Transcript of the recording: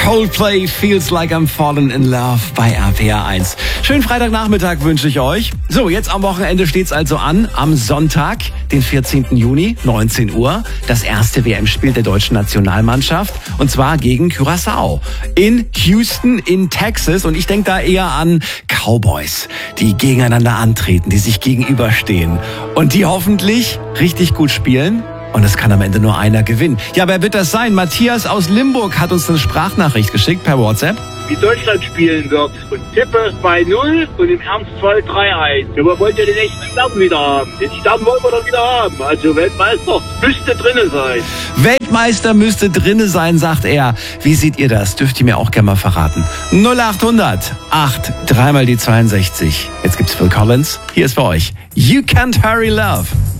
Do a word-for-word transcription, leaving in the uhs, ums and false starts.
Coldplay, Feels Like I'm Falling in Love bei R P R eins. Schönen Freitagnachmittag wünsche ich euch. So, jetzt am Wochenende steht's also an. Am Sonntag, den vierzehnten Juni, neunzehn Uhr, das erste W M-Spiel der deutschen Nationalmannschaft. Und zwar gegen Curaçao. In Houston in Texas. Und ich denke da eher an Cowboys, die gegeneinander antreten, die sich gegenüberstehen. Und die hoffentlich richtig gut spielen. Und es kann am Ende nur einer gewinnen. Ja, wer wird das sein? Matthias aus Limburg hat uns eine Sprachnachricht geschickt per WhatsApp. Wie Deutschland spielen wird. Und tippe zwei null und im Ernstfall drei eins. Wir wollen ja den echten Stern wieder haben. Den Stern wollen wir doch wieder haben. Also Weltmeister müsste drinne sein. Weltmeister müsste drinne sein, sagt er. Wie seht ihr das? Dürft ihr mir auch gerne mal verraten. null achthundert acht, dreimal die zweiundsechzig. Jetzt gibt's Phil Collins. Hier ist für euch You Can't Hurry Love.